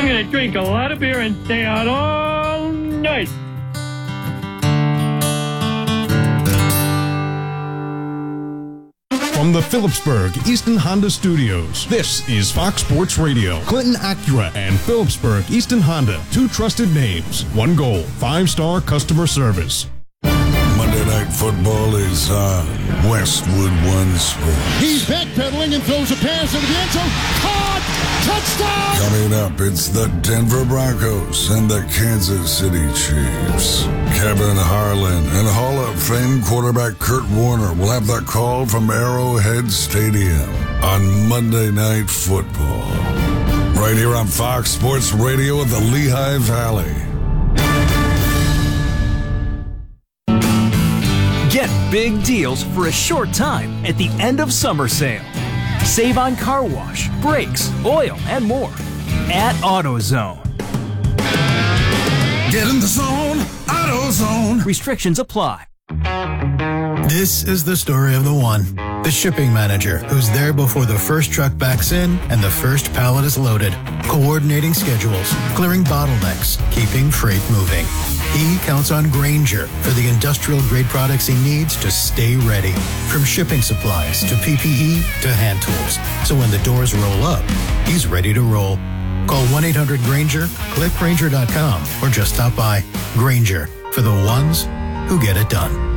I'm going to drink a lot of beer and stay out all night. From the Phillipsburg Easton Honda Studios, this is Fox Sports Radio. Clinton Acura and Phillipsburg Easton Honda, two trusted names, one goal, 5-star customer service. Monday Night Football is on Westwood One Sports. He's backpedaling and throws a pass into the end zone. Caught! Touchdown! Coming up, it's the Denver Broncos and the Kansas City Chiefs. Kevin Harlan and Hall of Fame quarterback Kurt Warner will have that call from Arrowhead Stadium on Monday Night Football. Right here on Fox Sports Radio of the Lehigh Valley. Get big deals for a short time at the end of summer sale. Save on car wash, brakes, oil, and more at AutoZone. Get in the zone, AutoZone. Restrictions apply. This is the story of the one, the shipping manager who's there before the first truck backs in and the first pallet is loaded, coordinating schedules, clearing bottlenecks, keeping freight moving. He counts on Grainger for the industrial-grade products he needs to stay ready, from shipping supplies to PPE to hand tools. So when the doors roll up, he's ready to roll. Call 1-800-GRAINGER, click Grainger.com, or just stop by. Grainger, for the ones who get it done.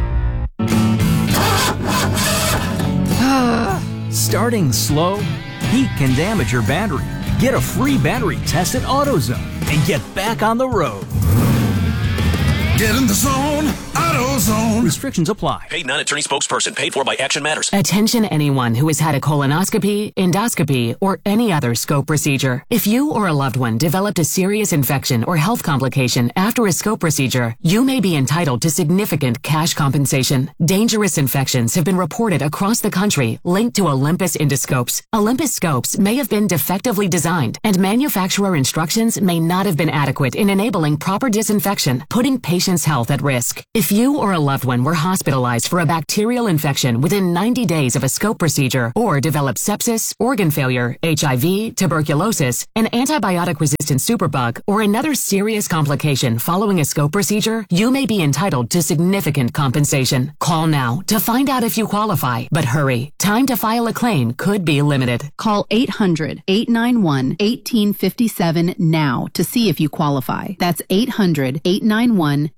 Starting slow, heat can damage your battery. Get a free battery test at AutoZone and get back on the road. Get in the zone, AutoZone. Restrictions apply. Paid non-attorney spokesperson. Paid for by Action Matters. Attention anyone who has had a colonoscopy, endoscopy, or any other scope procedure. If you or a loved one developed a serious infection or health complication after a scope procedure, you may be entitled to significant cash compensation. Dangerous infections have been reported across the country linked to Olympus endoscopes. Olympus scopes may have been defectively designed, and manufacturer instructions may not have been adequate in enabling proper disinfection, putting patients' health at risk. If you or a loved one were hospitalized for a bacterial infection within 90 days of a scope procedure, or developed sepsis, organ failure, HIV, tuberculosis, an antibiotic-resistant superbug, or another serious complication following a scope procedure, you may be entitled to significant compensation. Call now to find out if you qualify, but hurry. Time to file a claim could be limited. Call 800-891-1857 now to see if you qualify. That's 800-891-1857.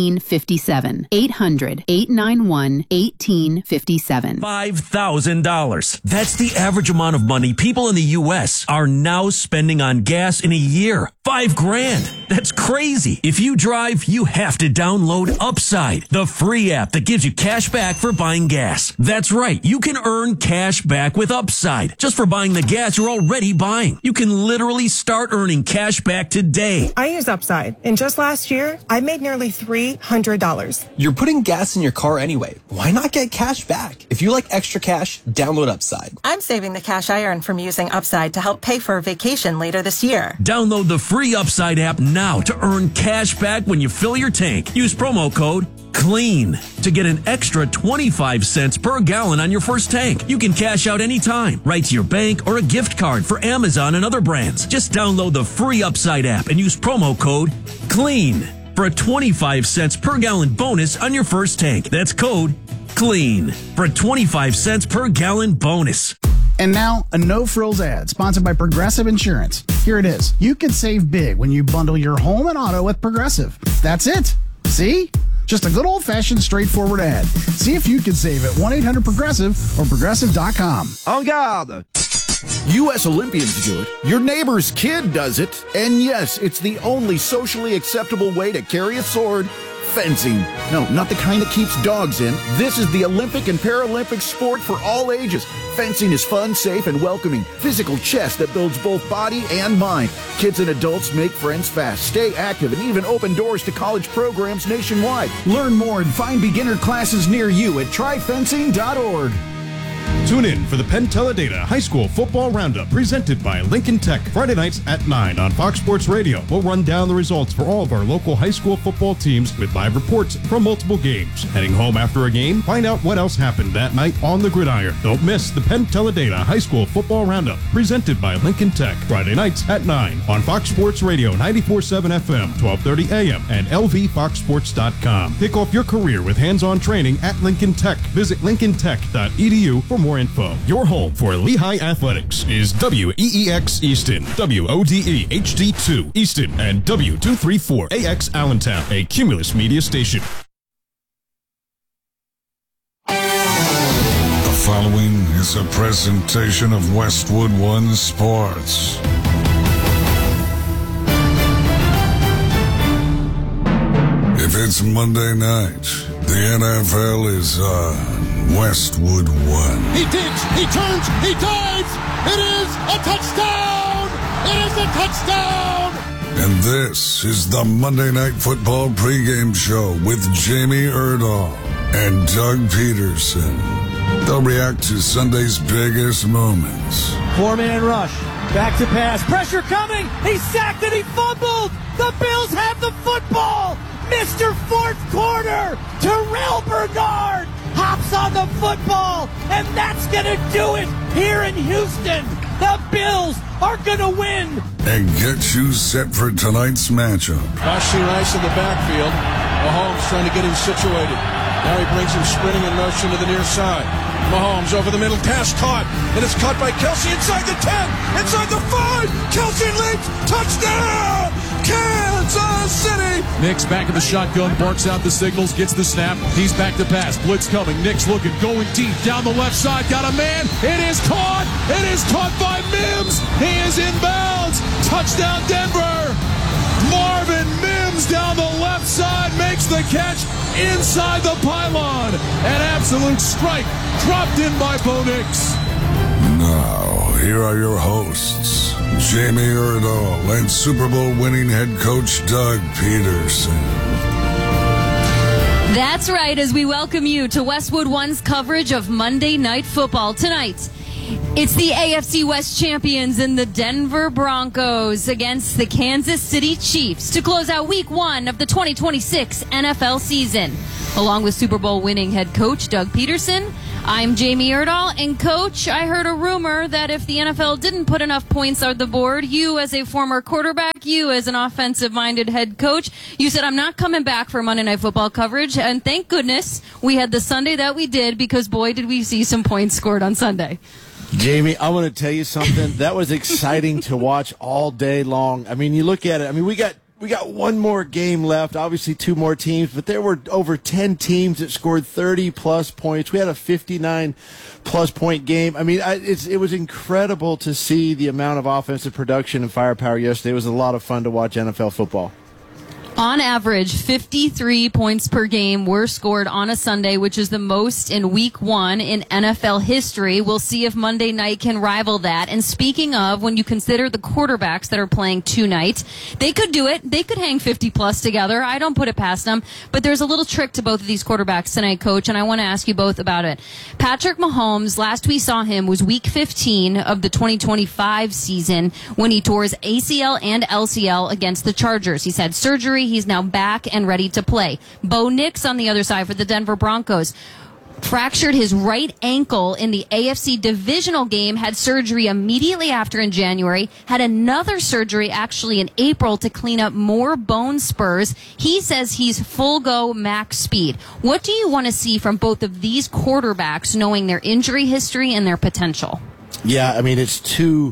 800-891-1857. $5,000. That's the average amount of money people in the U.S. are now spending on gas in a year. $5,000. That's crazy. If you drive, you have to download Upside, the free app that gives you cash back for buying gas. That's right. You can earn cash back with Upside just for buying the gas you're already buying. You can literally start earning cash back today. I use Upside, and just last year, I made nearly $300. You're putting gas in your car anyway. Why not get cash back? If you like extra cash, download Upside. I'm saving the cash I earn from using Upside to help pay for a vacation later this year. Download the free Upside app now to earn cash back when you fill your tank. Use promo code CLEAN to get an extra 25 cents per gallon on your first tank. You can cash out anytime, right to your bank or a gift card for Amazon and other brands. Just download the free Upside app and use promo code CLEAN for a 25 cents per gallon bonus on your first tank. That's code CLEAN for a 25 cents per gallon bonus. And now, a no-frills ad sponsored by Progressive Insurance. Here it is. You can save big when you bundle your home and auto with Progressive. That's it. See? Just a good old-fashioned, straightforward ad. See if you can save at 1-800-PROGRESSIVE or Progressive.com. En garde! U.S. Olympians do it. Your neighbor's kid does it. And yes, it's the only socially acceptable way to carry a sword. Fencing. No, not the kind that keeps dogs in. This is the Olympic and Paralympic sport for all ages. Fencing is fun, safe, and welcoming. Physical chess that builds both body and mind. Kids and adults make friends fast, stay active, and even open doors to college programs nationwide. Learn more and find beginner classes near you at tryfencing.org. Tune in for the Penn Teledata High School Football Roundup presented by Lincoln Tech. Friday nights at 9 on Fox Sports Radio. We'll run down the results for all of our local high school football teams with live reports from multiple games. Heading home after a game, find out what else happened that night on the gridiron. Don't miss the Penn Teledata High School Football Roundup presented by Lincoln Tech. Friday nights at 9 on Fox Sports Radio 94.7 FM, 1230 AM, and lvfoxsports.com. Kick off your career with hands-on training at Lincoln Tech. Visit lincolntech.edu for more info. Your home for Lehigh Athletics is WEEX Easton, WODE HD2 Easton, and W234AX Allentown, a Cumulus Media station. The following is a presentation of Westwood One Sports. If it's Monday night, the NFL is on Westwood One. He digs, he turns, he dives. It is a touchdown. It is a touchdown. And this is the Monday Night Football pregame show with Jamie Erdahl and Doug Peterson. They'll react to Sunday's biggest moments. 4-man rush. Back to pass. Pressure coming. He's sacked and he fumbled. The Bills have the football. Mr. Fourth Quarter, Terrell Bernard hops on the football, and that's going to do it here in Houston. The Bills are going to win. And get you set for tonight's matchup. Rashee Rice in the backfield. Mahomes trying to get him situated. Now he brings him sprinting in motion to the near side. Mahomes over the middle, pass caught, and it's caught by Kelce inside the 10, inside the 5. Kelce leaps, touchdown, Kansas City. Nick's back in the shotgun, barks out the signals, gets the snap. He's back to pass, blitz coming. Nick's looking, going deep down the left side, got a man. It is caught. It is caught by Mims. He is inbounds. Touchdown, Denver. Marvin Mims down the left side makes the catch inside the pylon. An absolute strike dropped in by Bo Nix. Now, here are your hosts, Jamie Erdahl and Super Bowl winning head coach Doug Peterson. That's right, as we welcome you to Westwood One's coverage of Monday Night Football tonight. It's the AFC West champions in the Denver Broncos against the Kansas City Chiefs to close out Week 1 of the 2026 NFL season. Along with Super Bowl winning head coach Doug Peterson, I'm Jamie Erdahl. And Coach, I heard a rumor that if the NFL didn't put enough points on the board, you as a former quarterback, you as an offensive-minded head coach, you said, I'm not coming back for Monday Night Football coverage. And thank goodness we had the Sunday that we did, because boy, did we see some points scored on Sunday. Jamie, I want to tell you something. That was exciting to watch all day long. I mean, you look at it. I mean, we got one more game left, obviously 2 more teams, but there were over 10 teams that scored 30-plus points. We had a 59-plus point game. I mean, it was incredible to see the amount of offensive production and firepower yesterday. It was a lot of fun to watch NFL football. On average, 53 points per game were scored on a Sunday, which is the most in Week 1 in NFL history. We'll see if Monday night can rival that. And speaking of, when you consider the quarterbacks that are playing tonight, they could do it. They could hang 50-plus together. I don't put it past them. But there's a little trick to both of these quarterbacks tonight, Coach, and I want to ask you both about it. Patrick Mahomes, last we saw him was Week 15 of the 2025 season when he tore his ACL and LCL against the Chargers. He's had surgery. He's now back and ready to play. Bo Nix on the other side for the Denver Broncos fractured his right ankle in the AFC divisional game, had surgery immediately after in January, had another surgery actually in April to clean up more bone spurs. He says he's full go max speed. What do you want to see from both of these quarterbacks, knowing their injury history and their potential? Yeah, I mean, it's two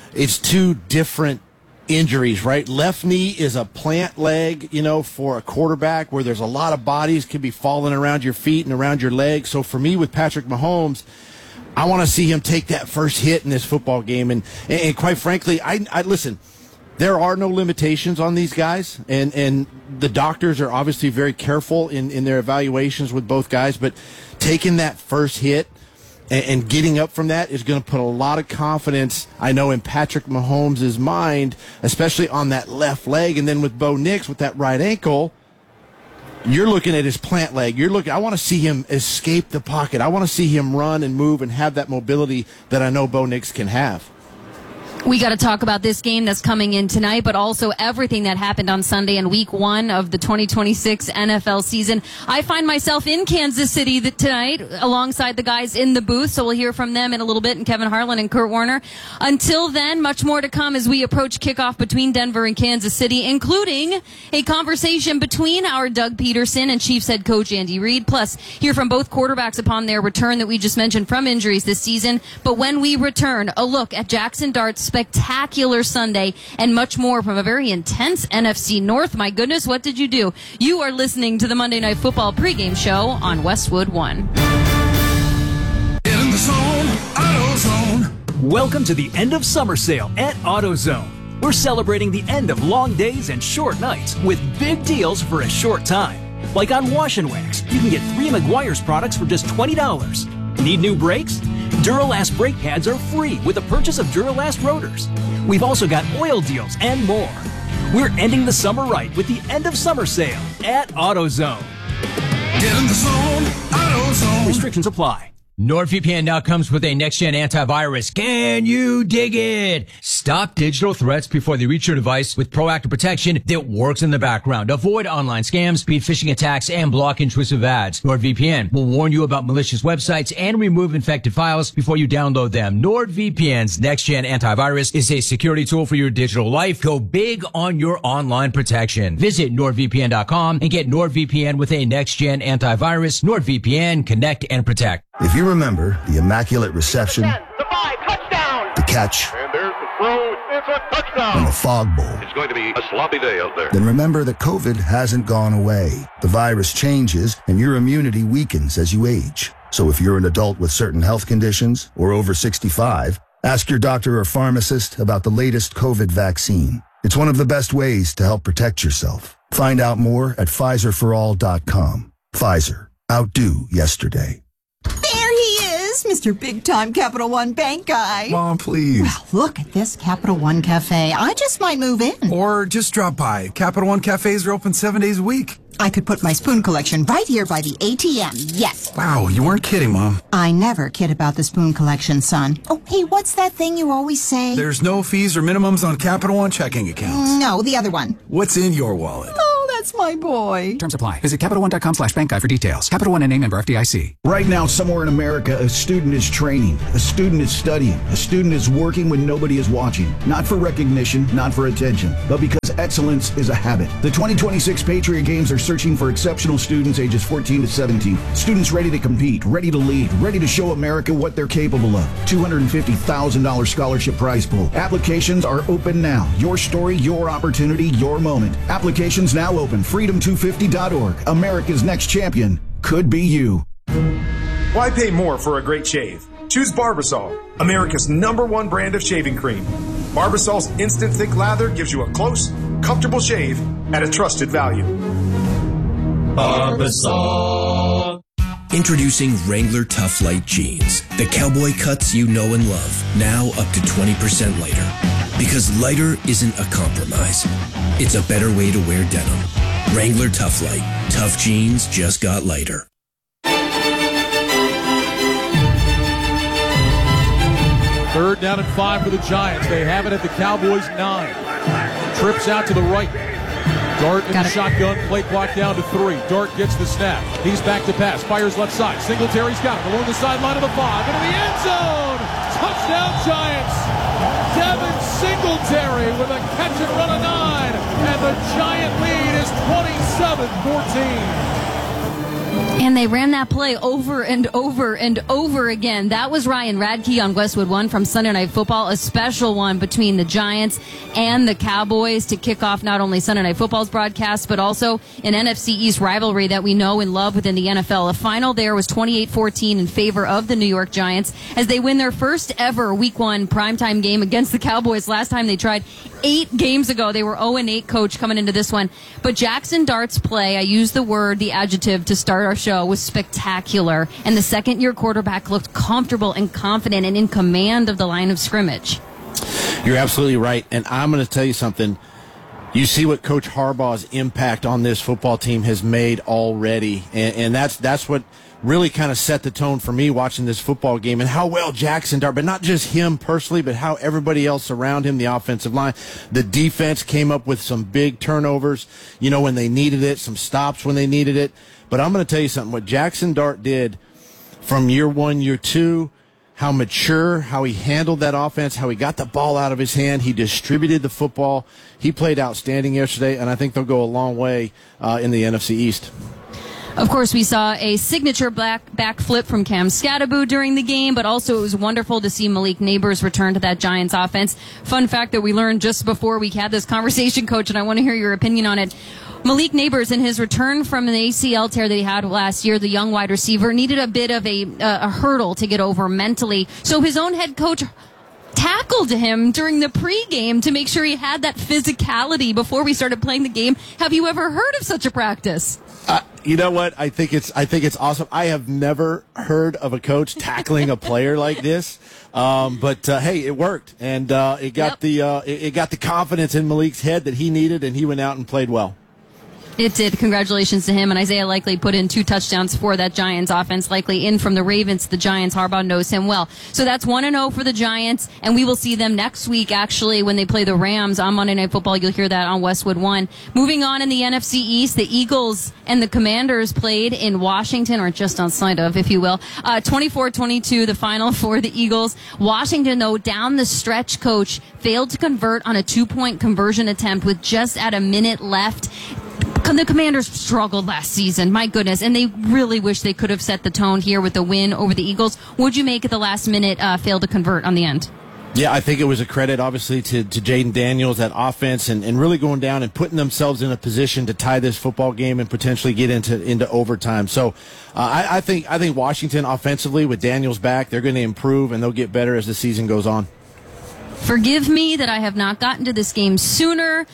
different injuries, right? Left knee is a plant leg, for a quarterback where there's a lot of bodies can be falling around your feet and around your legs. So for me with Patrick Mahomes, I want to see him take that first hit in this football game. And quite frankly, I listen, there are no limitations on these guys, and the doctors are obviously very careful in their evaluations with both guys, but taking that first hit and getting up from that is going to put a lot of confidence, I know, in Patrick Mahomes' mind, especially on that left leg. And then with Bo Nix, with that right ankle, you're looking at his plant leg. I want to see him escape the pocket. I want to see him run and move and have that mobility that I know Bo Nix can have. We got to talk about this game that's coming in tonight, but also everything that happened on Sunday in week 1 of the 2026 NFL season. I find myself in Kansas City tonight alongside the guys in the booth, so we'll hear from them in a little bit, and Kevin Harlan and Kurt Warner. Until then, much more to come as we approach kickoff between Denver and Kansas City, including a conversation between our Doug Peterson and Chiefs head coach Andy Reid, plus hear from both quarterbacks upon their return that we just mentioned from injuries this season. But when we return, a look at Jackson Dart's spectacular Sunday and much more from a very intense NFC North. My goodness, what did you do? You are listening to the Monday Night Football pregame show on Westwood One. In the zone, AutoZone. Welcome to the end of summer sale at AutoZone. We're celebrating the end of long days and short nights with big deals for a short time. Like on Wash and Wax, you can get 3 Meguiar's products for just $20. Need new brakes? Duralast brake pads are free with the purchase of Duralast rotors. We've also got oil deals and more. We're ending the summer right with the end of summer sale at AutoZone. Get in the zone, AutoZone. Restrictions apply. NordVPN now comes with a next-gen antivirus. Can you dig it? Stop digital threats before they reach your device with proactive protection that works in the background. Avoid online scams, speed phishing attacks, and block intrusive ads. NordVPN will warn you about malicious websites and remove infected files before you download them. NordVPN's next-gen antivirus is a security tool for your digital life. Go big on your online protection. Visit NordVPN.com and get NordVPN with a next-gen antivirus. NordVPN, connect and protect. If you remember the immaculate reception, the catch, and there's the throw. It's a touchdown. and the fog bowl, It's going to be a sloppy day out there. then remember that COVID hasn't gone away. The virus changes and your immunity weakens as you age. So if you're an adult with certain health conditions or over 65, ask your doctor or pharmacist about the latest COVID vaccine. It's one of the best ways to help protect yourself. Find out more at PfizerForAll.com. Pfizer. Outdo yesterday. There he is, Mr. Big-Time Capital One Bank guy. Mom, please. Well, look at this Capital One Cafe. I just might move in. Or just drop by. Capital One cafes are open 7 days a week. I could put my spoon collection right here by the ATM. Yes. Wow, you weren't kidding, Mom. I never kid about the spoon collection, son. Oh, hey, what's that thing you always say? There's no fees or minimums on Capital One checking accounts. No, the other one. What's in your wallet? Oh, that's my boy. Terms apply. Visit CapitalOne.com/bank guide for details. Capital One and name member FDIC. Right now, somewhere in America, a student is training, a student is studying, a student is working when nobody is watching. Not for recognition, not for attention, but because excellence is a habit. The 2026 Patriot Games are searching for exceptional students ages 14 to 17. Students ready to compete, ready to lead, ready to show America what they're capable of. $250,000 scholarship prize pool. Applications are open now. Your story, your opportunity, your moment. Applications now open. Freedom250.org. America's next champion could be you. Why pay more for a great shave? Choose Barbasol, America's #1 brand of shaving cream. Barbasol's instant thick lather gives you a close, comfortable shave at a trusted value. Barbasol. Introducing Wrangler Tough Light Jeans. The cowboy cuts you know and love. Now up to 20% lighter. Because lighter isn't a compromise. It's a better way to wear denim. Wrangler Tough Light. Tough jeans just got lighter. Third down and 5 for the Giants. They have it at the Cowboys' 9. Trips out to the right. Dart in the shotgun. Play clock down to 3. Dart gets the snap. He's back to pass. Fires left side. Singletary's got it along the sideline of the 5. Into the end zone. Touchdown Giants. Devin Singletary with a catch and run of 9. And the Giant lead is 27-14. And they ran that play over and over and over again. That was Ryan Radke on Westwood One from Sunday Night Football, a special one between the Giants and the Cowboys to kick off not only Sunday Night Football's broadcast, but also an NFC East rivalry that we know and love within the NFL. The final there was 28-14 in favor of the New York Giants as they win their first ever Week 1 primetime game against the Cowboys. Last time they tried 8 games ago. They were 0-8, coach, coming into this one. But Jackson Dart's play, I use the adjective to start our show, was spectacular. And the second-year quarterback looked comfortable and confident and in command of the line of scrimmage. You're absolutely right. And I'm going to tell you something. You see what Coach Harbaugh's impact on this football team has made already, and that's what really kind of set the tone for me watching this football game, and how well Jackson Dart, but not just him personally, but how everybody else around him, the offensive line, the defense came up with some big turnovers, when they needed it, some stops when they needed it. But I'm going to tell you something, what Jackson Dart did from year 1, year 2, how mature, how he handled that offense, how he got the ball out of his hand, he distributed the football. He played outstanding yesterday, and I think they'll go a long way in the NFC East. Of course, we saw a signature back flip from Cam Skattebo during the game, but also it was wonderful to see Malik Neighbors return to that Giants offense. Fun fact that we learned just before we had this conversation, Coach, and I want to hear your opinion on it. Malik Neighbors, in his return from an ACL tear that he had last year, the young wide receiver, needed a bit of a hurdle to get over mentally. So his own head coach tackled him during the pregame to make sure he had that physicality before we started playing the game. Have you ever heard of such a practice? You know what? I think it's awesome. I have never heard of a coach tackling a player like this. But hey, it worked, and it got the confidence in Malik's head that he needed, and he went out and played well. It did. Congratulations to him. And Isaiah Likely put in 2 touchdowns for that Giants offense. Likely in from the Ravens. The Giants, Harbaugh knows him well. So that's 1-0 for the Giants. And we will see them next week, actually, when they play the Rams on Monday Night Football. You'll hear that on Westwood One. Moving on in the NFC East, the Eagles and the Commanders played in Washington, or just outside of, if you will. 24-22, the final for the Eagles. Washington, though, down the stretch, Coach, failed to convert on a 2-point conversion attempt with just at a minute left. The Commanders struggled last season, my goodness, and they really wish they could have set the tone here with the win over the Eagles. Would you make it the last minute fail to convert on the end? Yeah, I think it was a credit, obviously, to Jaden Daniels, that offense, and really going down and putting themselves in a position to tie this football game and potentially get into overtime. So I think Washington offensively, with Daniels back, they're going to improve and they'll get better as the season goes on. Forgive me that I have not gotten to this game sooner.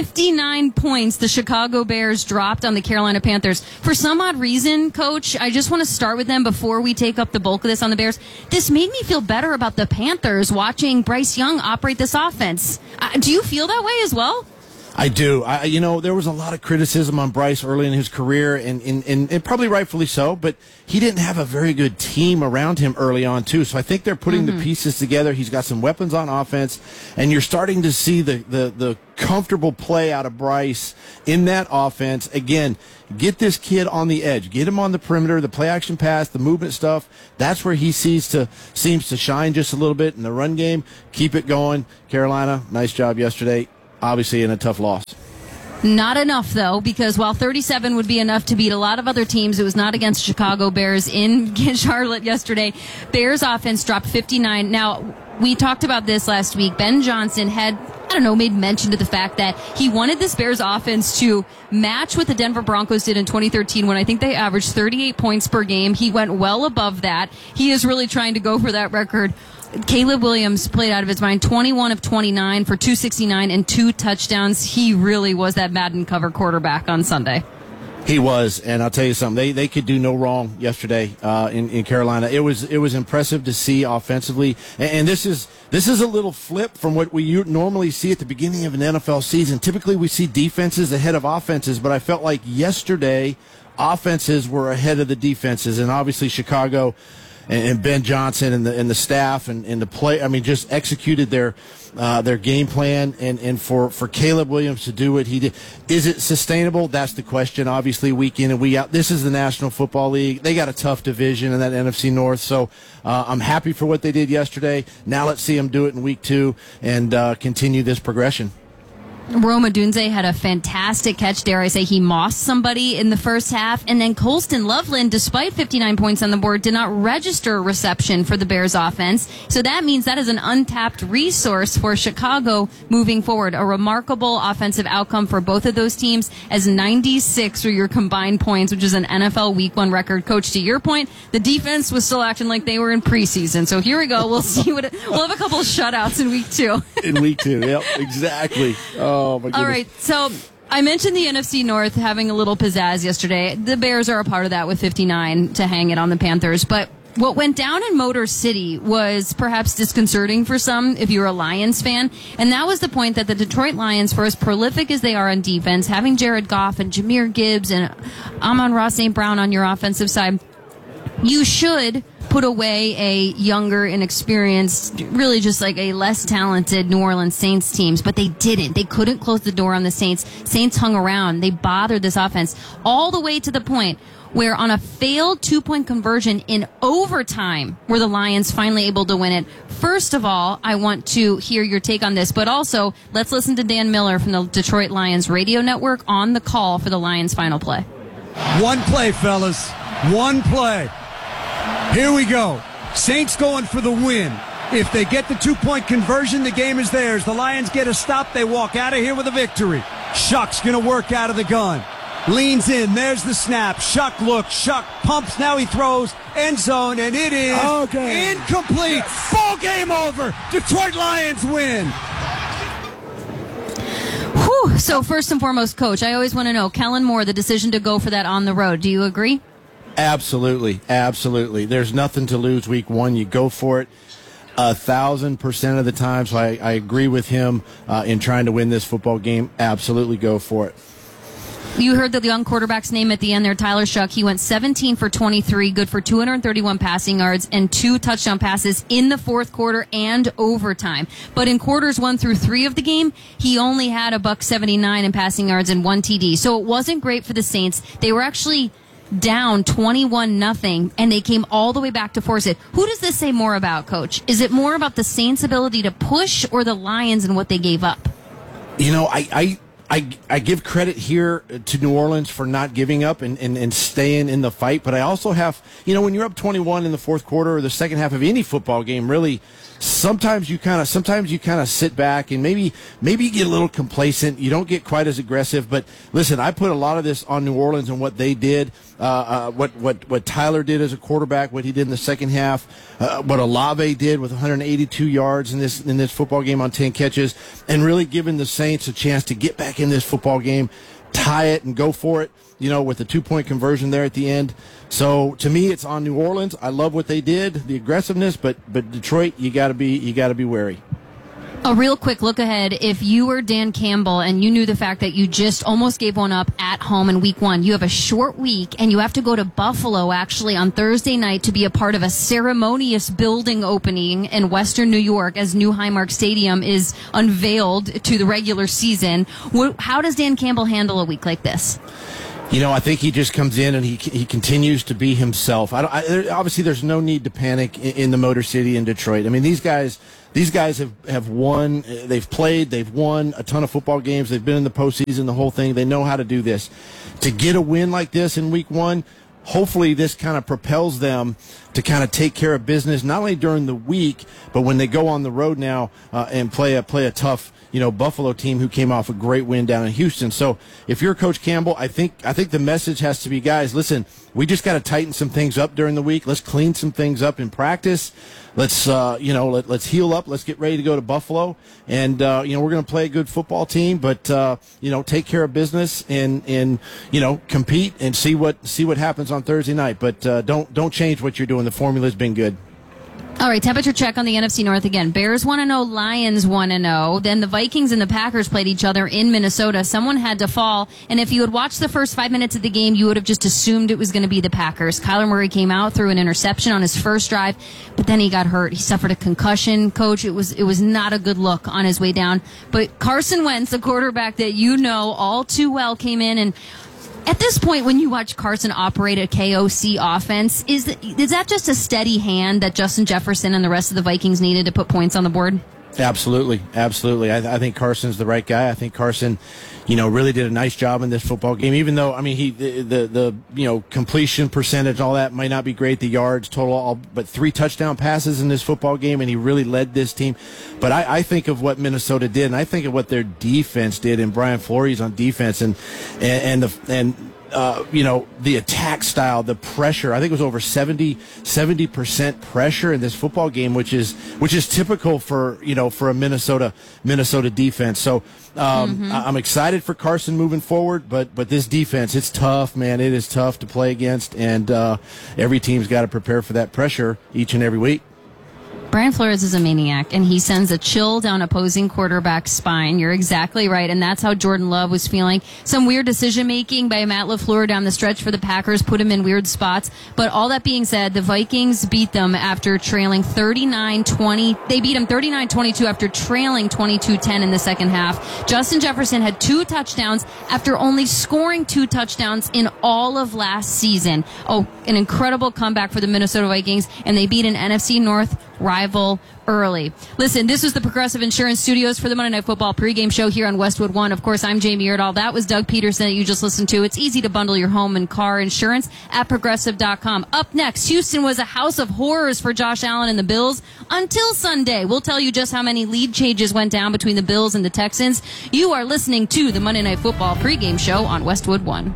59 points the Chicago Bears dropped on the Carolina Panthers. For some odd reason, Coach, I just want to start with them before we take up the bulk of this on the Bears. This made me feel better about the Panthers watching Bryce Young operate this offense. Do you feel that way as well? I do. There was a lot of criticism on Bryce early in his career, and probably rightfully so, but he didn't have a very good team around him early on, too. So I think they're putting the pieces together. He's got some weapons on offense, and you're starting to see the comfortable play out of Bryce in that offense. Again, get this kid on the edge. Get him on the perimeter, the play-action pass, the movement stuff. That's where he seems to shine just a little bit in the run game. Keep it going. Carolina, nice job yesterday. Obviously in a tough loss. Not enough, though, because while 37 would be enough to beat a lot of other teams, it was not against Chicago Bears in Charlotte yesterday. Bears offense dropped 59. Now, we talked about this last week. Ben Johnson had, made mention to the fact that he wanted this Bears offense to match what the Denver Broncos did in 2013 when I think they averaged 38 points per game. He went well above that. He is really trying to go for that record. Caleb Williams played out of his mind, 21 of 29 for 269 and 2 touchdowns. He really was that Madden cover quarterback on Sunday. He was, and I'll tell you something. They could do no wrong yesterday in Carolina. It was impressive to see offensively, and this is a little flip from what we normally see at the beginning of an NFL season. Typically, we see defenses ahead of offenses, but I felt like yesterday offenses were ahead of the defenses, and obviously Chicago and Ben Johnson and the staff and the play, just executed their game plan, and for Caleb Williams to do what he did. Is it sustainable? That's the question, obviously, week in and week out. This is the National Football League. They got a tough division in that NFC North, so I'm happy for what they did yesterday. Now let's see them do it in week 2 and continue this progression. Rome Odunze had a fantastic catch, dare I say. He mossed somebody in the first half. And then Colston Loveland, despite 59 points on the board, did not register a reception for the Bears offense. So that means that is an untapped resource for Chicago moving forward. A remarkable offensive outcome for both of those teams, as 96 were your combined points, which is an NFL Week 1 record. Coach, to your point, the defense was still acting like they were in preseason. So here we go. We'll see we'll have a couple of shutouts in Week 2. In Week 2, yep, exactly. Oh, my goodness. All right, so I mentioned the NFC North having a little pizzazz yesterday. The Bears are a part of that with 59 to hang it on the Panthers. But What went down in Motor City was perhaps disconcerting for some if you're a Lions fan, and that was the point that the Detroit Lions, for as prolific as they are on defense, having Jared Goff and Jahmyr Gibbs and Amon-Ra St. Brown on your offensive side, you should put away a younger, inexperienced, really just like a less talented New Orleans Saints teams, but they didn't. They couldn't close the door on the Saints. Saints hung around. They bothered this offense all the way to the point where on a failed 2-point conversion in overtime were the Lions finally able to win it. First of all, I want to hear your take on this, but also let's listen to Dan Miller from the Detroit Lions radio network on the call for the Lions' final play. One play, fellas. One play. Here we go. Saints going for the win. If they get the 2-point conversion, the game is theirs. The Lions get a stop. They walk out of here with a victory. Shuck's going to work out of the gun. Leans in. There's the snap. Shuck looks. Shuck pumps. Now he throws. End zone. And it is incomplete. Ball game over. Detroit Lions win. Whew. So first and foremost, Coach, I always want to know, Kellen Moore, the decision to go for that on the road. Do you agree? Absolutely. Absolutely. There's nothing to lose week one. You go for it 1,000% of the time. So I agree with him in trying to win this football game. Absolutely go for it. You heard the young quarterback's name at the end there, Tyler Shuck. He went 17 for 23, good for 231 passing yards and 2 touchdown passes in the fourth quarter and overtime. But in quarters 1 through 3 of the game, he only had $179 in passing yards and 1 TD. So it wasn't great for the Saints. They were actually down 21-0, and they came all the way back to force it. Who does this say more about, Coach? Is it more about the Saints' ability to push or the Lions and what they gave up? You know, I give credit here to New Orleans for not giving up and staying in the fight, but I also have, you know, when you're up 21 in the fourth quarter or the second half of any football game, really, sometimes you kind of sit back and maybe you get a little complacent. You don't get quite as aggressive. But listen, I put a lot of this on New Orleans and what they did, what Tyler did as a quarterback, what he did in the second half, what Olave did with 182 yards in this football game on 10 catches, and really giving the Saints a chance to get back in this football game, tie it, and go for it. You know, with the 2-point conversion there at the end. So to me, it's on New Orleans. I love what they did, the aggressiveness, but Detroit, you got to be wary. A real quick look ahead. If you were Dan Campbell and you knew the fact that you just almost gave one up at home in week 1, you have a short week and you have to go to Buffalo actually on Thursday night to be a part of a ceremonious building opening in Western New York as New Highmark Stadium is unveiled to the regular season. How does Dan Campbell handle a week like this? You know, I think he just comes in and he continues to be himself. Obviously, there's no need to panic in the Motor City in Detroit. I mean, these guys have won. They've played. They've won a ton of football games. They've been in the postseason, the whole thing. They know how to do this. To get a win like this in week 1, hopefully this kind of propels them to kind of take care of business, not only during the week, but when they go on the road now and play a tough, you know, Buffalo team who came off a great win down in Houston. So if you're Coach Campbell, I think the message has to be, guys, listen, we just got to tighten some things up during the week. Let's clean some things up in practice. Let's let's heal up. Let's get ready to go to Buffalo, and we're going to play a good football team, but take care of business and compete and see what happens on Thursday night. But don't change what you're doing. The formula's been good. All right, temperature check on the NFC North again. Bears 1-0, Lions 1-0. Then the Vikings and the Packers played each other in Minnesota. Someone had to fall, and if you had watched the first 5 minutes of the game, you would have just assumed it was going to be the Packers. Kyler Murray came out, threw an interception on his first drive, but then he got hurt. He suffered a concussion, Coach. It was not a good look on his way down. But Carson Wentz, the quarterback that you know all too well, came in and at this point, when you watch Carson operate a KOC offense, is that just a steady hand that Justin Jefferson and the rest of the Vikings needed to put points on the board? Absolutely. I think Carson's the right guy. I think Carson, really did a nice job in this football game. Even though, I mean, the completion percentage, all that might not be great. The yards total, but 3 touchdown passes in this football game, and he really led this team. But I think of what Minnesota did, and I think of what their defense did, and Brian Flores on defense, and the attack style, the pressure. I think it was over 70% pressure in this football game, which is typical for a Minnesota defense. So I'm excited for Carson moving forward, but this defense, it's tough, man. It is tough to play against, and every team's got to prepare for that pressure each and every week. Brian Flores is a maniac, and he sends a chill down opposing quarterback's spine. You're exactly right, and that's how Jordan Love was feeling. Some weird decision-making by Matt LaFleur down the stretch for the Packers put him in weird spots. But all that being said, the Vikings beat them after trailing 39-20. They beat them 39-22 after trailing 22-10 in the second half. Justin Jefferson had 2 touchdowns after only scoring 2 touchdowns in all of last season. Oh, an incredible comeback for the Minnesota Vikings, and they beat an NFC North rival early. Listen, this was the Progressive Insurance Studios for the Monday Night Football pregame show here on Westwood One. Of course, I'm Jamie Erdahl. That was Doug Peterson that you just listened to. It's easy to bundle your home and car insurance at Progressive.com. Up next, Houston was a house of horrors for Josh Allen and the Bills until Sunday. We'll tell you just how many lead changes went down between the Bills and the Texans. You are listening to the Monday Night Football pregame show on Westwood One.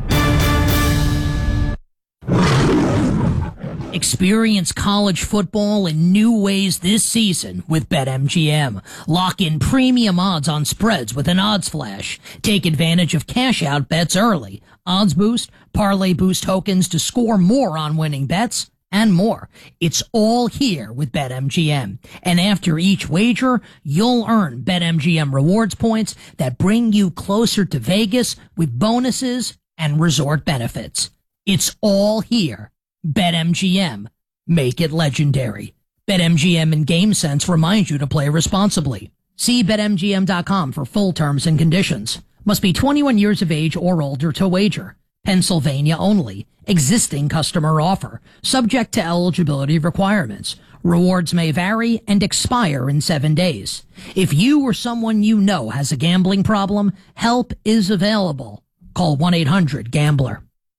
Experience college football in new ways this season with BetMGM. Lock in premium odds on spreads with an odds flash. Take advantage of cash-out bets early. Odds boost, parlay boost tokens to score more on winning bets, and more. It's all here with BetMGM. And after each wager, you'll earn BetMGM rewards points that bring you closer to Vegas with bonuses and resort benefits. It's all here. BetMGM. Make it legendary. BetMGM and GameSense remind you to play responsibly. See BetMGM.com for full terms and conditions. Must be 21 years of age or older to wager. Pennsylvania only. Existing customer offer. Subject to eligibility requirements. Rewards may vary and expire in 7 days. If you or someone you know has a gambling problem, help is available. Call 1-800-GAMBLER.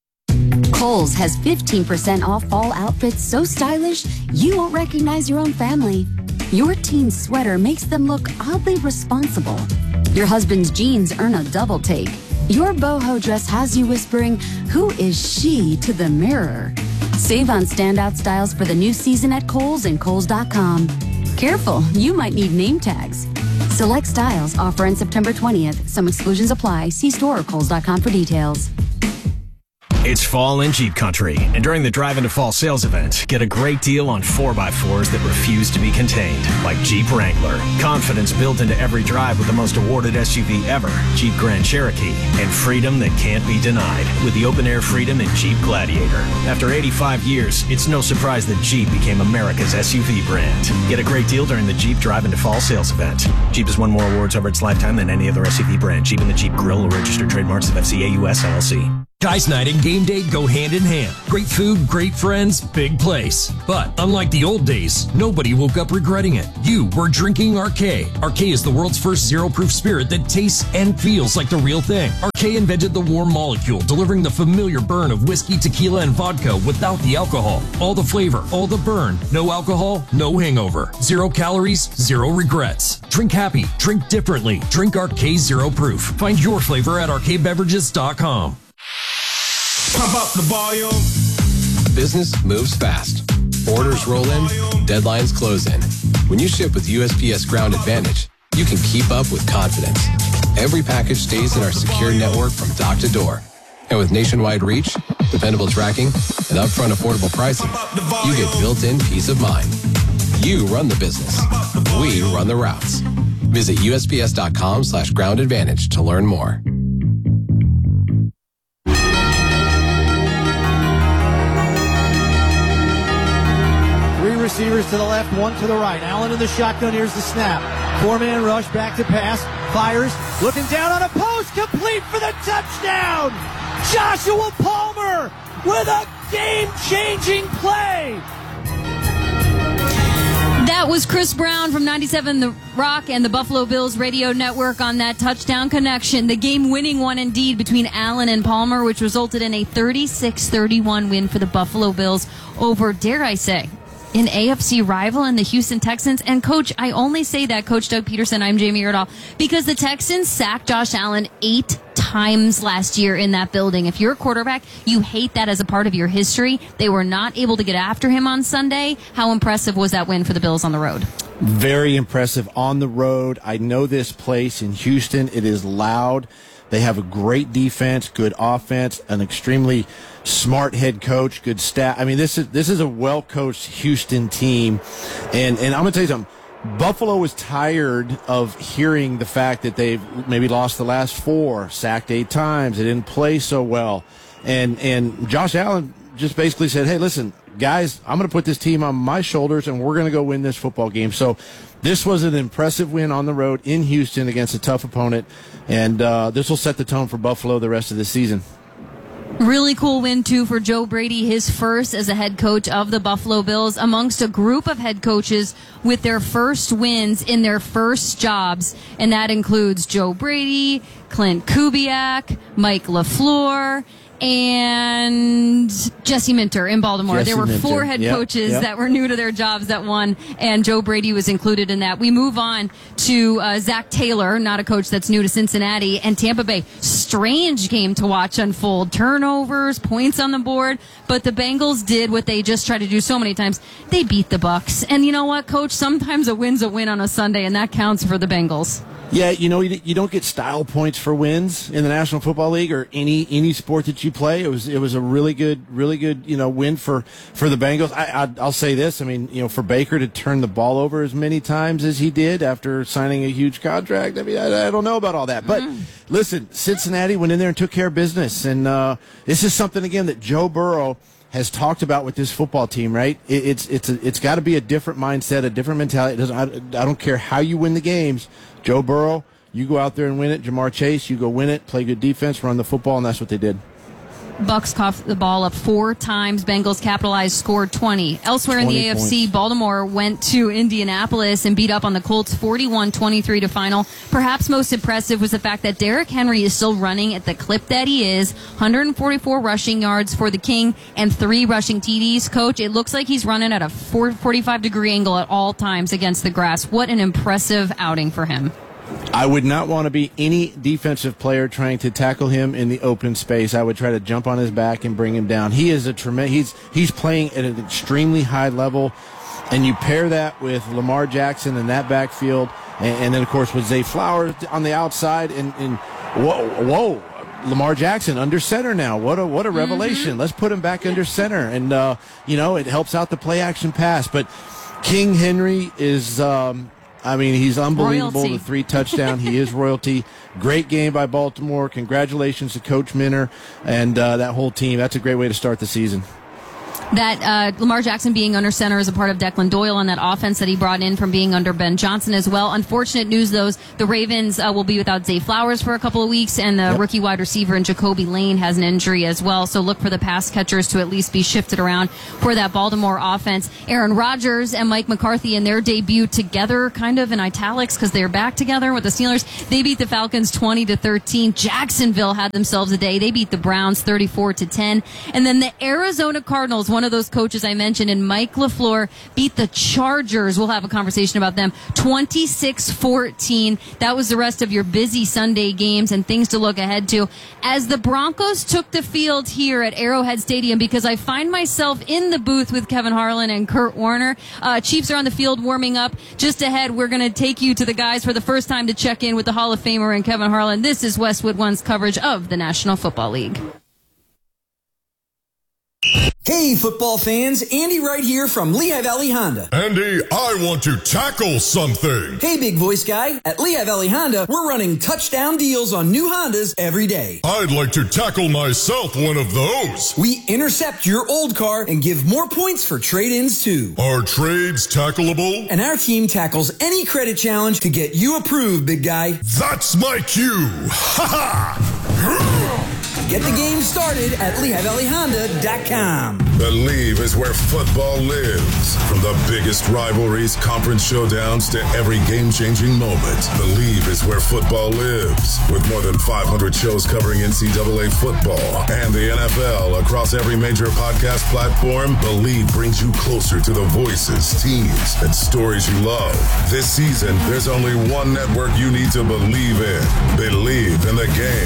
Kohl's has 15% off fall outfits so stylish you won't recognize your own family. Your teen's sweater makes them look oddly responsible. Your husband's jeans earn a double take. Your boho dress has you whispering, "Who is she?" to the mirror. Save on standout styles for the new season at Kohl's and Kohl's.com. Careful, you might need name tags. Select styles offer on September 20th. Some exclusions apply. See store or Kohl's.com for details. It's fall in Jeep Country, and during the Drive Into Fall sales event, get a great deal on 4x4s that refuse to be contained, like Jeep Wrangler. Confidence built into every drive with the most awarded SUV ever, Jeep Grand Cherokee, and freedom that can't be denied with the open-air freedom in Jeep Gladiator. After 85 years, it's no surprise that Jeep became America's SUV brand. Get a great deal during the Jeep Drive Into Fall sales event. Jeep has won more awards over its lifetime than any other SUV brand. Jeep and the Jeep Grill are registered trademarks of FCA US LLC. Guys' night and game day go hand in hand. Great food, great friends, big place. But unlike the old days, nobody woke up regretting it. You were drinking Arcay. Arcay is the world's first zero-proof spirit that tastes and feels like the real thing. Arcay invented the warm molecule, delivering the familiar burn of whiskey, tequila, and vodka without the alcohol. All the flavor, all the burn. No alcohol, no hangover. 0 calories, 0 regrets. Drink happy, drink differently. Drink Arcay Zero Proof. Find your flavor at arcaybeverages.com. Pump up the volume. Business moves fast. Orders roll in, deadlines close in. When you ship with USPS Ground Advantage, you can keep up with confidence. Every package stays in our secure network from dock to door. And with nationwide reach, dependable tracking, and upfront affordable pricing, you get built-in peace of mind. You run the business. We run the routes. Visit USPS.com/Ground Advantage to learn more. Receivers to the left, one to the right. Allen in the shotgun. Here's the snap. 4-man rush, back to pass. Fires, looking down on a post, complete for the touchdown. Joshua Palmer with a game-changing play. That was Chris Brown from 97 The Rock and the Buffalo Bills radio network on that touchdown connection. The game-winning one indeed between Allen and Palmer, which resulted in a 36-31 win for the Buffalo Bills over, dare I say, an AFC rival in the Houston Texans. And, Coach, I only say that, Coach Doug Peterson, I'm Jamie Erdahl, because the Texans sacked Josh Allen 8 times times last year in that building. If you're a quarterback, you hate that as a part of your history. They were not able to get after him on Sunday. How impressive was that win for the Bills on the road? Very impressive on the road. I know this place in Houston. It is loud. They have a great defense, good offense, an extremely smart head coach, good staff. I mean, this is a well-coached Houston team. And I'm going to tell you something. Buffalo was tired of hearing the fact that they've maybe lost the last 4, sacked 8 times. They didn't play so well. And Josh Allen just basically said, hey, listen, guys, I'm going to put this team on my shoulders, and we're going to go win this football game. So this was an impressive win on the road in Houston against a tough opponent, and this will set the tone for Buffalo the rest of the season. Really cool win, too, for Joe Brady, his first as a head coach of the Buffalo Bills, amongst a group of head coaches with their first wins in their first jobs. And that includes Joe Brady, Clint Kubiak, Mike LaFleur, and Jesse Minter in Baltimore. There were 4 head coaches that were new to their jobs that won, and Joe Brady was included in that. We move on to Zach Taylor, not a coach that's new to Cincinnati, and Tampa Bay. Strange game to watch unfold. Turnovers, points on the board, but the Bengals did what they just try to do so many times. They beat the Bucs. And you know what, Coach? Sometimes a win's a win on a Sunday, and that counts for the Bengals. Yeah, you know, you don't get style points for wins in the National Football League or any sport that you play. It was a really good win for the Bengals. I'll say this. I mean, for Baker to turn the ball over as many times as he did after signing a huge contract. I mean, I don't know about all that, but listen, Cincinnati went in there and took care of business, and this is something again that Joe Burrow has talked about with this football team, right? It's got to be a different mindset, a different mentality. I don't care how you win the games. Joe Burrow, you go out there and win it. Jamar Chase, you go win it, play good defense, run the football, and that's what they did. Bucs coughed the ball up 4 times. Bengals capitalized, scored 20. Elsewhere in the AFC, points. Baltimore went to Indianapolis and beat up on the Colts 41-23 to final. Perhaps most impressive was the fact that Derrick Henry is still running at the clip that he is. 144 rushing yards for the King and 3 rushing TDs. Coach, it looks like he's running at a 45-degree angle at all times against the grass. What an impressive outing for him. I would not want to be any defensive player trying to tackle him in the open space. I would try to jump on his back and bring him down. He is a tremendous. He's playing at an extremely high level, and you pair that with Lamar Jackson in that backfield, and then of course with Zay Flowers on the outside, and whoa. Lamar Jackson under center now. What a revelation. Mm-hmm. Let's put him back under center, and it helps out the play action pass. But King Henry is. He's unbelievable. Royalty. The 3 touchdown. He is royalty. Great game by Baltimore. Congratulations to Coach Minter and that whole team. That's a great way to start the season. That Lamar Jackson being under center is a part of Declan Doyle and that offense that he brought in from being under Ben Johnson as well. Unfortunate news, though, the Ravens will be without Zay Flowers for a couple of weeks, and the rookie wide receiver in Jacoby Lane has an injury as well. So look for the pass catchers to at least be shifted around for that Baltimore offense. Aaron Rodgers and Mike McCarthy in their debut together, kind of in italics because they're back together with the Steelers. They beat the Falcons 20-13. Jacksonville had themselves a day. They beat the Browns 34-10. And then the Arizona Cardinals, one of those coaches I mentioned, and Mike LaFleur beat the Chargers. We'll have a conversation about them. 26-14. That was the rest of your busy Sunday games and things to look ahead to. As the Broncos took the field here at Arrowhead Stadium, because I find myself in the booth with Kevin Harlan and Kurt Warner. Chiefs are on the field warming up. Just ahead, we're going to take you to the guys for the first time to check in with the Hall of Famer and Kevin Harlan. This is Westwood One's coverage of the National Football League. Hey, football fans, Andy right here from Lehigh Valley Honda. Andy, I want to tackle something. Hey, big voice guy. At Lehigh Valley Honda, we're running touchdown deals on new Hondas every day. I'd like to tackle myself one of those. We intercept your old car and give more points for trade-ins, too. Are trades tackleable? And our team tackles any credit challenge to get you approved, big guy. That's my cue. Ha ha! Get the game started at LehighValleyHonda.com. Believe is where football lives. From the biggest rivalries, conference showdowns, to every game-changing moment. Believe is where football lives. With more than 500 shows covering NCAA football and the NFL across every major podcast platform, Believe brings you closer to the voices, teams, and stories you love. This season, there's only one network you need to believe in. Believe in the game.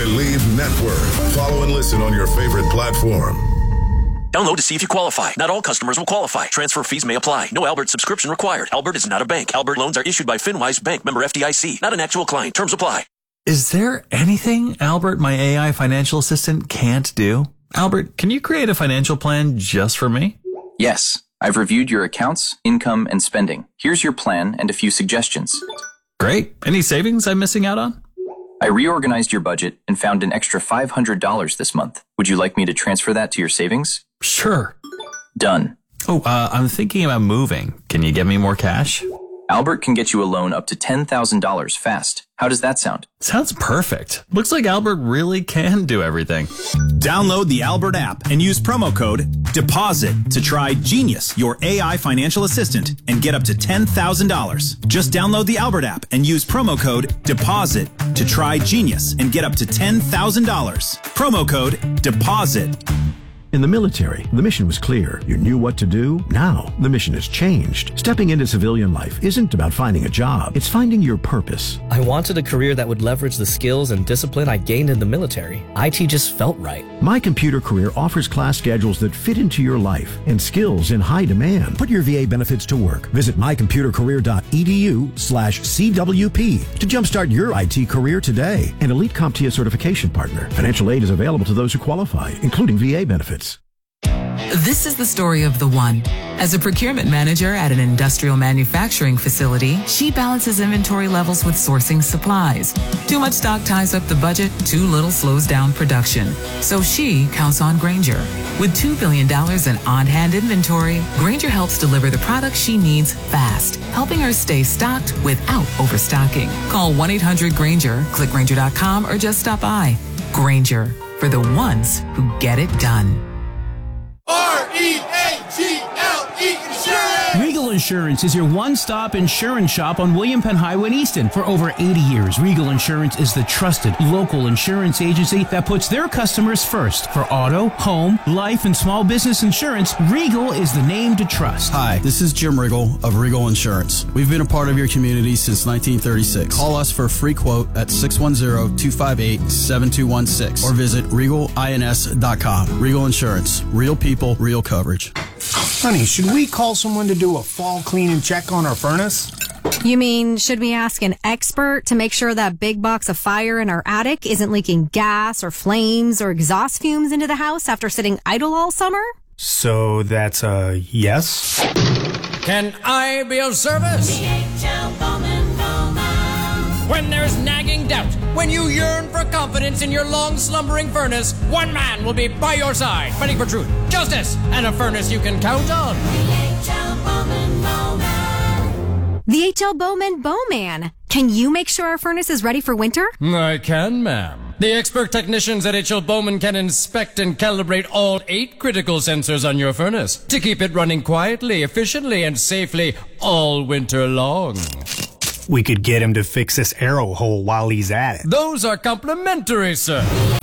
Believe Network. Follow and listen on your favorite platform. Download to see if you qualify. Not all customers will qualify. Transfer fees may apply. No Albert subscription required. Albert is not a bank. Albert loans are issued by FinWise Bank, member FDIC. Not an actual client. Terms apply. Is there anything Albert, my AI financial assistant, can't do? Albert, can you create a financial plan just for me? Yes. I've reviewed your accounts, income, and spending. Here's your plan and a few suggestions. Great. Any savings I'm missing out on? I reorganized your budget and found an extra $500 this month. Would you like me to transfer that to your savings? Sure. Done. Oh, I'm thinking about moving. Can you get me more cash? Albert can get you a loan up to $10,000 fast. How does that sound? Sounds perfect. Looks like Albert really can do everything. Download the Albert app and use promo code DEPOSIT to try Genius, your AI financial assistant, and get up to $10,000. Just download the Albert app and use promo code DEPOSIT to try Genius and get up to $10,000. Promo code DEPOSIT. In the military, the mission was clear. You knew what to do. Now, the mission has changed. Stepping into civilian life isn't about finding a job. It's finding your purpose. I wanted a career that would leverage the skills and discipline I gained in the military. IT just felt right. My Computer Career offers class schedules that fit into your life and skills in high demand. Put your VA benefits to work. Visit mycomputercareer.edu/CWP to jumpstart your IT career today. An elite CompTIA certification partner. Financial aid is available to those who qualify, including VA benefits. This is the story of the one. As a procurement manager at an industrial manufacturing facility, she balances inventory levels with sourcing supplies. Too much stock ties up the budget, too little slows down production. So she counts on Grainger. With $2 billion in on-hand inventory, Grainger helps deliver the products she needs fast, helping her stay stocked without overstocking. Call 1-800-GRAINGER, click Grainger.com, or just stop by. Grainger, for the ones who get it done. R-E-A-G-L-E Insurance! Regal Insurance is your one-stop insurance shop on William Penn Highway in Easton. For over 80 years, Regal Insurance is the trusted local insurance agency that puts their customers first. For auto, home, life, and small business insurance, Regal is the name to trust. Hi, this is Jim Riggle of Regal Insurance. We've been a part of your community since 1936. Call us for a free quote at 610-258-7216 or visit regalins.com. Regal Insurance. Real people, real coverage. Honey, should we call someone to do a fall clean and check on our furnace? You mean, should we ask an expert to make sure that big box of fire in our attic isn't leaking gas or flames or exhaust fumes into the house after sitting idle all summer? So that's a yes? Can I be of service? DHL Bowman. When there's nagging doubt, when you yearn for confidence in your long slumbering furnace, one man will be by your side, fighting for truth, justice, and a furnace you can count on. DHL Bowman. The H.L. Bowman. Can you make sure our furnace is ready for winter? I can, ma'am. The expert technicians at H.L. Bowman can inspect and calibrate all 8 critical sensors on your furnace to keep it running quietly, efficiently, and safely all winter long. We could get him to fix this arrow hole while he's at it. Those are complimentary, sir.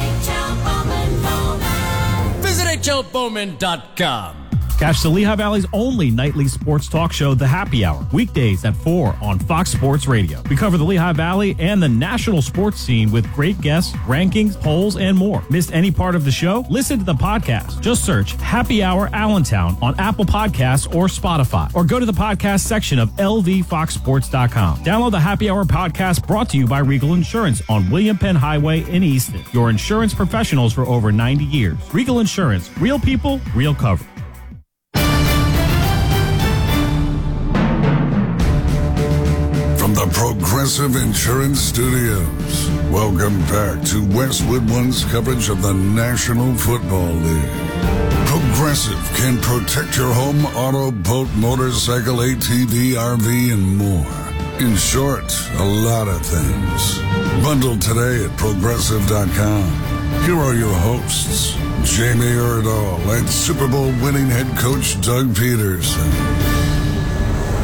Visit hlbowman.com. Catch the Lehigh Valley's only nightly sports talk show, The Happy Hour, weekdays at 4 on Fox Sports Radio. We cover the Lehigh Valley and the national sports scene with great guests, rankings, polls, and more. Missed any part of the show? Listen to the podcast. Just search Happy Hour Allentown on Apple Podcasts or Spotify, or go to the podcast section of lvfoxsports.com. Download the Happy Hour podcast brought to you by Regal Insurance on William Penn Highway in Easton. Your insurance professionals for over 90 years. Regal Insurance. Real people, real coverage. The Progressive Insurance Studios. Welcome back to Westwood One's coverage of the National Football League. Progressive can protect your home, auto, boat, motorcycle, ATV, RV, and more. In short, a lot of things. Bundle today at Progressive.com. Here are your hosts, Jamie Erdahl and Super Bowl winning head coach Doug Peterson.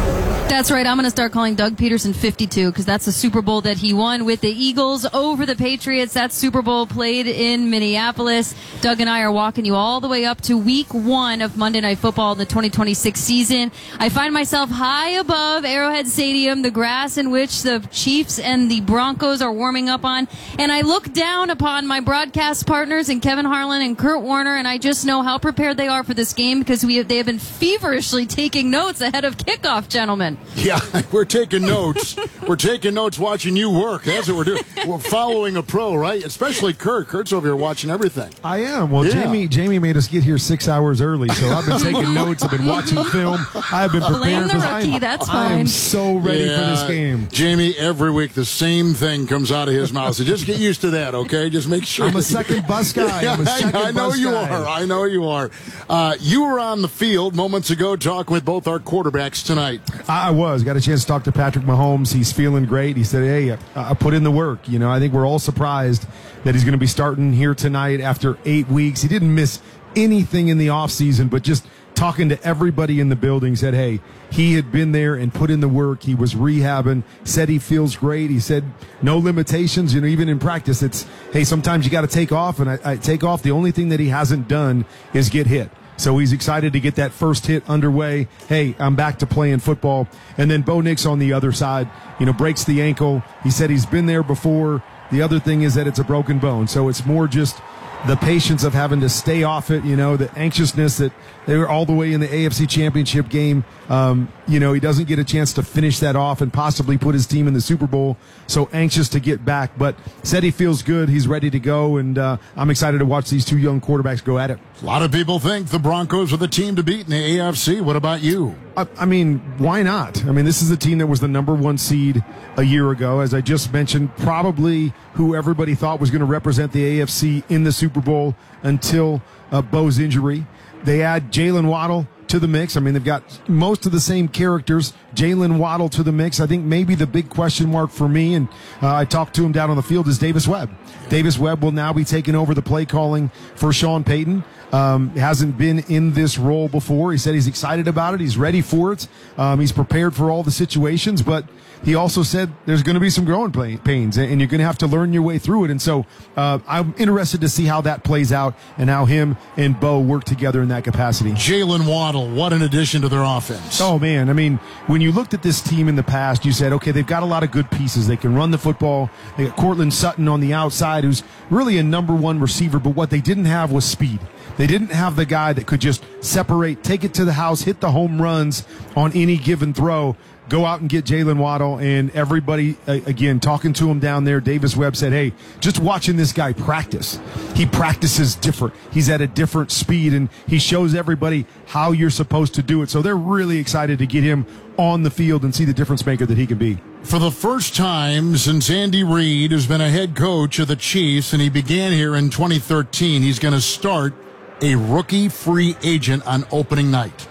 That's right. I'm going to start calling Doug Peterson 52 because that's the Super Bowl that he won with the Eagles over the Patriots. That Super Bowl played in Minneapolis. Doug and I are walking you all the way up to week 1 of Monday Night Football in the 2026 season. I find myself high above Arrowhead Stadium, the grass in which the Chiefs and the Broncos are warming up on, and I look down upon my broadcast partners and Kevin Harlan and Kurt Warner, and I just know how prepared they are for this game because they have been feverishly taking notes ahead of kickoff, gentlemen. Yeah, we're taking notes. We're taking notes watching you work. That's what we're doing. We're following a pro, right? Especially Kurt. Kurt's over here watching everything. I am. Well, yeah. Jamie made us get here 6 hours early, so I've been taking notes. I've been watching film. I've been prepared. Blame the rookie. That's fine. I am so ready for this game. Jamie, every week the same thing comes out of his mouth. So just get used to that, okay? Just make sure. I'm a second bus guy. I know you are. I know you are. You were on the field moments ago talking with both our quarterbacks tonight. I was. Got a chance to talk to Patrick Mahomes. He's feeling great. He said, hey, I put in the work. You know, I think we're all surprised that he's going to be starting here tonight after 8 weeks. He didn't miss anything in the offseason, but just talking to everybody in the building said, hey, he had been there and put in the work. He was rehabbing, said he feels great. He said no limitations, you know, even in practice. It's, hey, sometimes you got to take off, and I take off. The only thing that he hasn't done is get hit. So he's excited to get that first hit underway. Hey, I'm back to playing football. And then Bo Nix on the other side, you know, breaks the ankle. He said he's been there before. The other thing is that it's a broken bone. So it's more just the patience of having to stay off it, you know, the anxiousness that they were all the way in the AFC Championship game. You know, he doesn't get a chance to finish that off and possibly put his team in the Super Bowl. So anxious to get back, but said he feels good. He's ready to go, and I'm excited to watch these two young quarterbacks go at it. A lot of people think the Broncos are the team to beat in the AFC. What about you? I mean, why not? I mean, this is a team that was the number 1 seed a year ago. As I just mentioned, probably who everybody thought was going to represent the AFC in the Super Bowl until Bo's injury. They add Jalen Waddle to the mix. I mean, they've got most of the same characters. Jalen Waddle to the mix. I think maybe the big question mark for me, and I talked to him down on the field, is Davis Webb. Davis Webb will now be taking over the play calling for Sean Payton. Hasn't been in this role before. He said he's excited about it. He's ready for it. He's prepared for all the situations, but he also said there's going to be some growing pains, and you're going to have to learn your way through it. And so I'm interested to see how that plays out and how him and Bo work together in that capacity. Jalen Waddle, what an addition to their offense. Oh, man. I mean, when you looked at this team in the past, you said, okay, they've got a lot of good pieces. They can run the football. They got Cortland Sutton on the outside, who's really a number 1 receiver, but what they didn't have was speed. They didn't have the guy that could just separate, take it to the house, hit the home runs on any given throw. Go out and get Jalen Waddle, and everybody, again, talking to him down there, Davis Webb said, hey, just watching this guy practice. He practices different. He's at a different speed, and he shows everybody how you're supposed to do it. So they're really excited to get him on the field and see the difference maker that he can be. For the first time since Andy Reid has been a head coach of the Chiefs, and he began here in 2013, he's going to start a rookie free agent on opening night.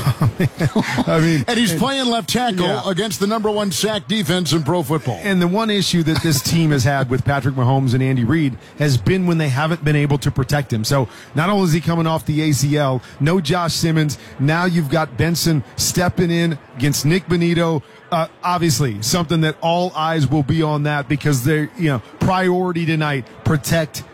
I mean, and he's playing left tackle against the number 1 sack defense in pro football. And the one issue that this team has had with Patrick Mahomes and Andy Reid has been when they haven't been able to protect him. So not only is he coming off the ACL, no Josh Simmons, now you've got Benson stepping in against Nick Bonito. Obviously, something that all eyes will be on that because they're, you know, priority tonight, protect